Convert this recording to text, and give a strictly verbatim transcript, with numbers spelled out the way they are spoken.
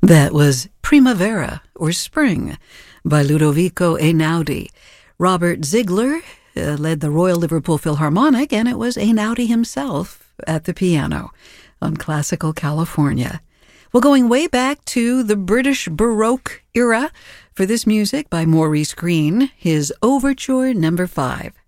That was Primavera, or Spring, by Ludovico Einaudi. Robert Ziegler uh, led the Royal Liverpool Philharmonic, and it was Einaudi himself at the piano on Classical California. Well, going way back to the British Baroque era for this music by Maurice Greene, his Overture Number Five.